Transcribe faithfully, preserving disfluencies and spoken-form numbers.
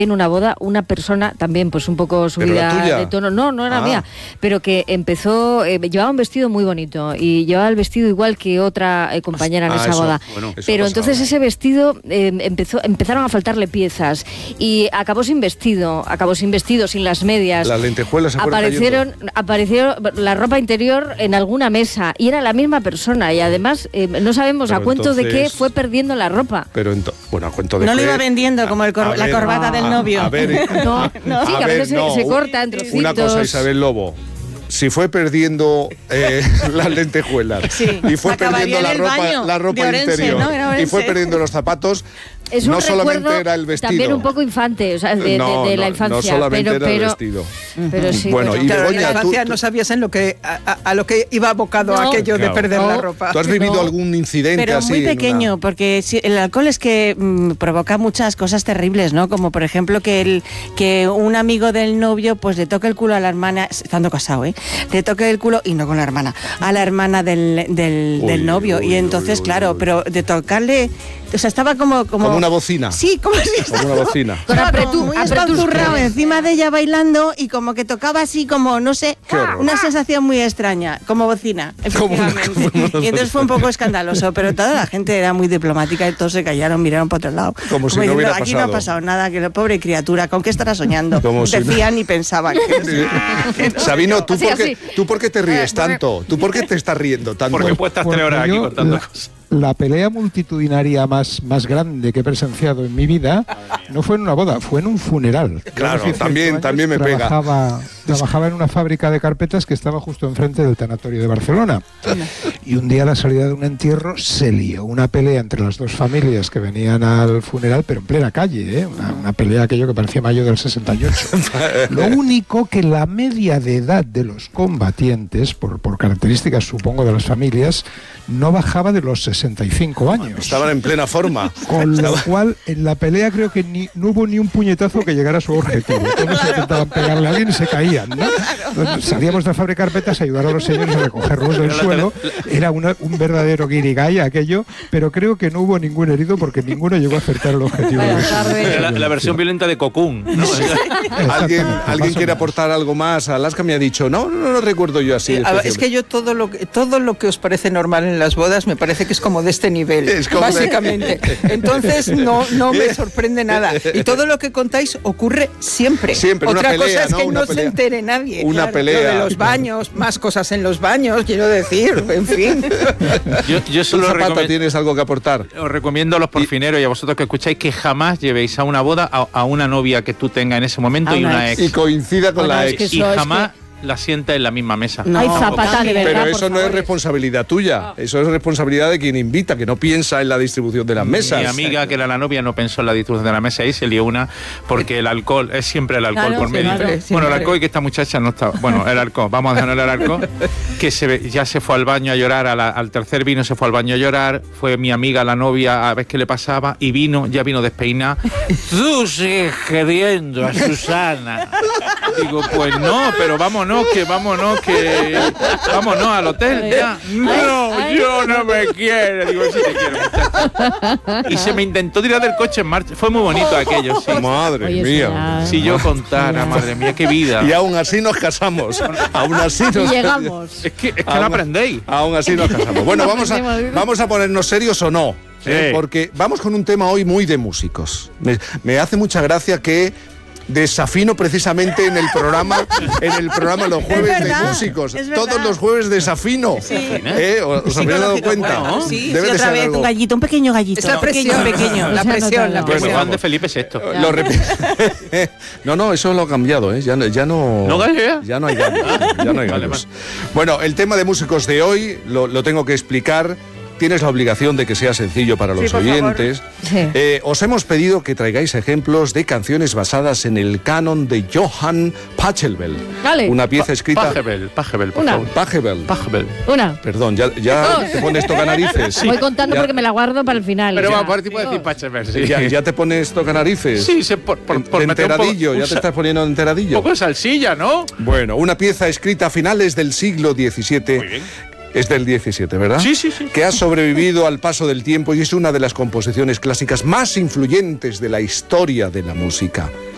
en una boda una persona también pues un poco subida de tono, no, no era ah. mía, pero que empezó, eh, llevaba un vestido muy bonito y llevaba el vestido igual que otra eh, compañera en ah, esa eso, boda, bueno, pero entonces ese vestido eh, empezó, empezaron a faltarle piezas y acabó sin vestido, acabó sin vestido, sin las medias, las lentejuelas se aparecieron, aparecieron la ropa interior en alguna mesa y era la misma persona y además eh, no sabemos pero a cuento entonces, de qué fue perdiendo la ropa. Pero ento, bueno, a cuento de no qué, lo iba vendiendo como el cor- ver, la corbata a, del novio. A, a ver, no, no, sí, a, a ver, veces no, se, se corta en trocitos. Una cosa, Isabel Lobo. Si fue perdiendo eh, las lentejuelas sí. y fue perdiendo la ropa, la ropa Orense, interior ¿no? y fue perdiendo los zapatos, es un no solamente era el vestido. También un poco infante, o sea, de, no, de, de no, la infancia. No solamente pero, era pero, el vestido. Pero sí, bueno, pero, y claro, Begoña, en la infancia tú, no sabías en lo que, a, a lo que iba abocado no, aquello claro. de perder no, la ropa. ¿Tú has vivido no, algún incidente pero así? Pero muy pequeño, una... porque si, el alcohol es que mmm, provoca muchas cosas terribles, ¿no? Como por ejemplo que el que un amigo del novio pues le toque el culo a la hermana, estando casado, ¿eh? Le toque el culo, y no con la hermana, a la hermana del, del, uy, del novio. Uy, y entonces, uy, claro, uy. pero de tocarle... O sea, estaba como... Como, como una bocina. Sí, como si como una bocina. Con apretú, muy espanturrado encima de ella bailando y como que tocaba así como, no sé, una sensación muy extraña, como bocina, efectivamente. Como una, como y entonces fue un poco escandaloso, pero toda la gente era muy diplomática y todos se callaron, miraron para otro lado. Como, como si diciendo, no hubiera aquí pasado. no ha pasado nada, que la pobre criatura, ¿con qué estará soñando? Como Decían si no... y pensaban. Que que no, Sabino, ¿tú, así, por qué, ¿tú por qué te ríes tanto? ¿Tú por qué te estás riendo tanto? Porque pues estás tres horas aquí contando la, cosas. La pelea multitudinaria más, más grande que he presenciado en mi vida no fue en una boda, fue en un funeral. Claro, también, también me trabajaba, pega. Trabajaba en una fábrica de carpetas que estaba justo enfrente del tanatorio de Barcelona. Y un día a la salida de un entierro se lió una pelea entre las dos familias que venían al funeral, pero en plena calle, ¿eh? una, una pelea aquello que parecía mayo del sesenta y ocho. Lo único que la media de edad de los combatientes, por, por características supongo de las familias, no bajaba de los sesenta y cinco años. Estaban en plena forma. Con lo cual, en la pelea creo que ni, no hubo ni un puñetazo que llegara a su objetivo. Todos se intentaban pegarle a alguien y se caían, ¿no? Entonces, salíamos de la fábrica de carpetas a ayudar a los señores a recogerlos del suelo. Era una, un verdadero guirigay aquello, pero creo que no hubo ningún herido porque ninguno llegó a acertar el objetivo. La, la versión violenta de Cocoon, ¿no? ¿Alguien, ¿alguien quiere aportar algo más? Alaska me ha dicho, no, no, no, no recuerdo yo así. Sí, es que yo todo lo, todo lo que os parece normal en las bodas me parece que es como de este nivel, es como básicamente. De... Entonces no, no me sorprende nada. Y todo lo que contáis ocurre siempre. Siempre. Otra una pelea, cosa es que no, no pelea. se entere nadie. Una claro, pelea. Lo de los baños, más cosas en los baños, quiero decir, en fin. Yo, yo solo Zapata, ¿tienes algo que aportar? Os recomiendo a los porfineros y a vosotros que escucháis que jamás llevéis a una boda a, a una novia que tú tengas en ese momento y una ex. Y coincida con bueno, la ex. ex. Y jamás la sienta en la misma mesa. No, hay Zapata, de verdad. Pero eso no favor. es responsabilidad tuya, eso es responsabilidad de quien invita, que no piensa en la distribución de las mesas. Mi amiga, que era la novia, no pensó en la distribución de la mesa y se lió una, porque el alcohol, es siempre el alcohol claro, por medio. siempre, Bueno, siempre. el alcohol y que esta muchacha no estaba. Bueno, el alcohol, vamos a dejar el alcohol, que se ve, ya se fue al baño a llorar, a la, al tercer vino se fue al baño a llorar, fue mi amiga, la novia, a ver qué le pasaba, y vino, ya vino despeinada. Tú sigues queriendo a Susana. Digo, pues no, pero vámonos, que vámonos, que vámonos al hotel ya. No, yo no me quiero. Digo, sí te quiero, muchacha. Y se me intentó tirar del coche en marcha. Fue muy bonito aquello, sí. Madre Oye, mía. será... Si yo contara, madre mía, qué vida. Y aún así nos casamos. Aún así nos Y llegamos. Es que, es que no aprendéis. Aún así nos casamos. Bueno, vamos a, vamos a ponernos serios o no. Sí. ¿eh? Porque vamos con un tema hoy muy de músicos. Me, me hace mucha gracia que desafino precisamente en el programa en el programa los jueves de músicos. Todos los jueves desafino. Sí. ¿Eh? ¿Os habéis dado cuenta? Bueno, sí, Debe sí, de otra ser vez algo. un gallito, un pequeño gallito. Es la presión, pequeño, pequeño. la presión, la Pues presión. Juan de Felipe sexto. Lo rep- no, no, eso lo ha cambiado, ¿eh? Ya, no- ya no. ¿No gallega? Ya no hay gallos. Ya no hay Vale, gallos. Bueno, el tema de músicos de hoy lo, lo tengo que explicar. Tienes la obligación de que sea sencillo para los Sí, por oyentes. Sí. Eh, os hemos pedido que traigáis ejemplos de canciones basadas en el canon de Johann Pachelbel. Vale. Una pieza escrita. Pachelbel, Pachelbel, por Una. favor. Pachelbel. Pachelbel. Una. Perdón, ya, ya Dos. te pones tocanarices. Voy contando Ya- porque me la guardo para el final. Pero o sea, va, por ti puedo decir dos. Pachelbel, sí. Ya, ya te pones tocanarices. Sí, se, por, por, En- por de meter un poco- enteradillo, un ya te sa- estás poniendo enteradillo. Un poco de salsilla, ¿no? Bueno, una pieza escrita a finales del siglo diecisiete. Muy bien. Es del diecisiete, ¿verdad? Sí, sí, sí. Que ha sobrevivido al paso del tiempo y es una de las composiciones clásicas más influyentes de la historia de la música.